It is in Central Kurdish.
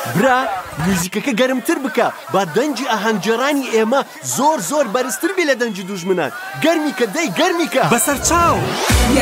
برا موزیکەکە گەرمتر بکە با دەنجی ئاهەنگجێڕانی ئێمە زۆر بەرزتر بێ لە دەنجی دوژمنان. گەرمی کە دەی گەرمی کە بەسەر چاو